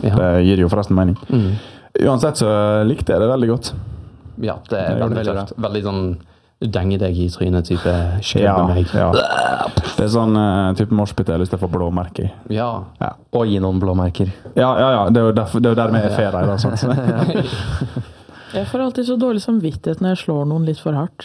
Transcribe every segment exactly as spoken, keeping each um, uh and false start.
Ja. Det gir jo forresten mening. Mm. Uansett så likte jeg det veldig godt. Ja, det er Det gjør det veldig veldig tøft. Veldig sånn denge deg i trynet type skjønner Ja, meg. ja. Det er sånn uh, type morspit jeg har lyst til å få blåmerke i. Ja. Ja. Og gi noen blåmerker. Ja, ja, ja. Det er jo derfor, det er jo der vi er ferie da, sånn. Jeg får alltid så dårlig samvittighet når jeg slår noen litt for hardt.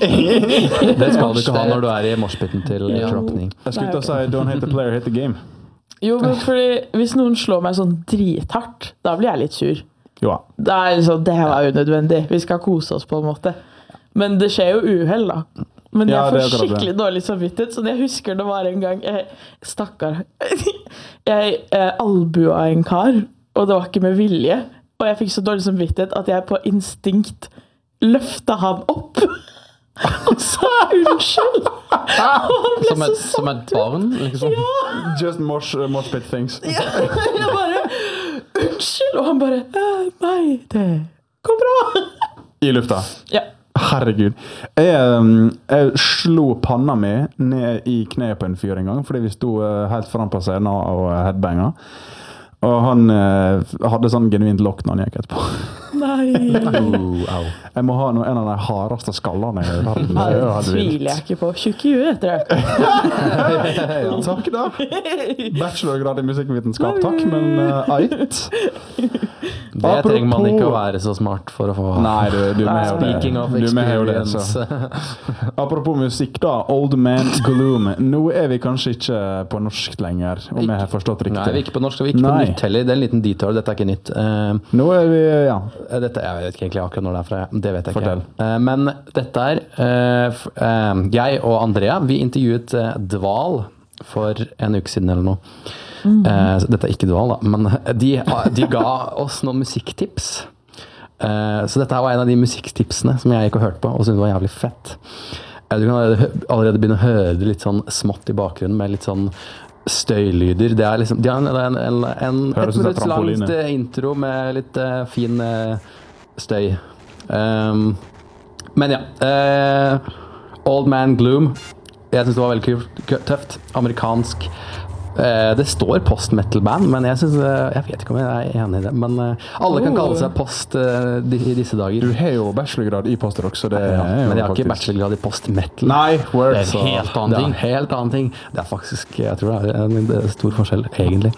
Det skal du ikke ha når du er i morspitten til Ja. droppning. Jeg skulle til å si don't hate the player, hate the game. Jo, men fordi hvis noen slår meg sånn drithardt, da blir jeg litt sur. Jo, Det er liksom, det var unødvendig. Vi skal kose oss på en måte. Men det skjer jo uhell da. Men jeg Ja, det får er akkurat det. skikkelig dårlig samvittighet, så jeg husker det var en gang, jeg, stakkar, jeg eh, albua en kar, og det var ikke med vilje, og jeg fikk så dårlig samvittighet at jeg på instinkt løftet han opp, og sa unnskyld. Og han ble Som så et, satt som et barn, liksom. just mosh, uh, morspit things. Ja, jeg bare, unnskyld, og han bare, «Eh, nei, det går bra. I lufta. Ja. Herregud. Jeg, um, jeg slo panna mi ned i kneet på en fyr en gang, fordi vi sto uh, helt frem på scenen og headbanga. Og han uh, hadde sånn genuint lokk når han gikk etterpå. Nei. Oh, au. Jeg må ha noe, en av de hardeste skallene i verden. Det er jo Det helt tviler vilt. jeg ikke på. Tjukk i huet, heter det. Ja, takk da. Bachelorgrad i musikkvitenskap, takk, men uh, ait. Det trenger man ikke å være så smart for å få. Nei, du, du er med jo det. Speaking of Du er med jo det, experience. så. Apropos musikk da, Old Man Gloom. Nå er vi kanskje ikke på norsk lenger, om jeg har forstått riktig. Nei, vi er ikke på norsk, og vi er ikke Nei. på nytt heller. Det er en liten detour, dette er ikke nytt. Eh, Nå er vi, ja. dette, jeg vet ikke egentlig akkurat når det er fra, det vet jeg Fortell. ikke. Eh, men dette er, eh, f- eh, jeg og Andrea, vi intervjuet eh, Dval for en uke siden eller noe. Eh, så dette er ikke Dval da, men de, de ga oss noen musikktips. Eh, så dette her var en av de musikktipsene som jeg gikk og hørte på, og syntes var jævlig fett. Eh, du kan allerede, allerede begynne å høre det litt sånn smått i bakgrunnen, med litt sånn støylyder. Det er liksom, de har en, en, en, en Høres et ut som minutts trampoline. langt eh, intro med litt eh, fin eh, støy. Um, men ja, eh, Old Man Gloom. Jeg synes det var veldig kult, kø- tøft. Amerikansk. Eh, det står post-metal-band, men jeg synes, eh, jeg vet ikke om jeg er enig i det. Men eh, alle kan Oh. kalle seg post eh, di- i disse dager. Du har jo bachelorgrad i post-rock, så det Ja, er jo men jeg har ikke faktisk- bachelorgrad i post-metal. Nei, word. Det er Så en helt annen det er ting. en helt annen ting. Det er faktisk, jeg tror det er en det er stor forskjell, egentlig.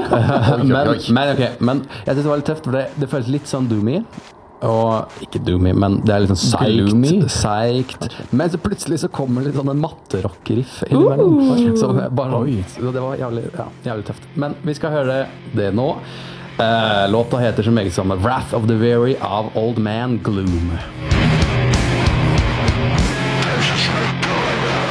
men, men, ok, men jeg synes det var litt tøft, for det, det føles litt sånn doomy. Og ikke doomy, men det er litt sånn Gloomy? seikt, seikt. Men så plutselig så kommer litt sånn en matterock-riff innimellom. Så bare, så det var jævlig, ja, jævlig tøft. Men vi skal høre det nå. Eh, låta heter så meget som Wrath of the Weary av Old Man Gloom.